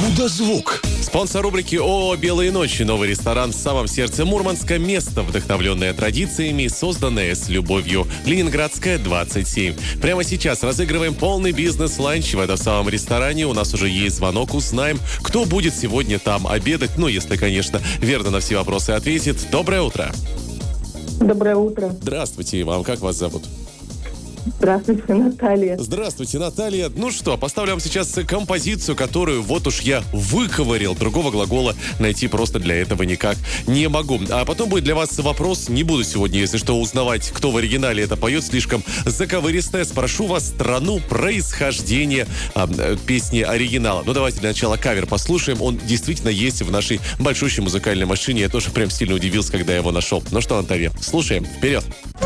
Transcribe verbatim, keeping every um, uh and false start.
Чудо-звук. Спонсор рубрики ООО «Белые ночи». Новый ресторан в самом сердце Мурманска. Место, вдохновленное традициями, созданное с любовью. Ленинградская, двадцать семь. Прямо сейчас разыгрываем полный бизнес-ланч в этом самом ресторане. У нас уже есть звонок. Узнаем, кто будет сегодня там обедать. Ну, если, конечно, верно на все вопросы ответит. Доброе утро. Доброе утро. Здравствуйте, вам. Как вас зовут? Здравствуйте, Наталья. Здравствуйте, Наталья. Ну что, поставлю вам сейчас композицию, которую вот уж я выковырил. Другого глагола найти просто для этого никак не могу. А потом будет для вас вопрос. Не буду сегодня, если что, узнавать, кто в оригинале это поет. Слишком заковыристое. Спрошу вас страну происхождения э, песни оригинала. Ну, давайте для начала кавер послушаем. Он действительно есть в нашей большущей музыкальной машине. Я тоже прям сильно удивился, когда я его нашел. Ну что, Наталья, слушаем. Вперед.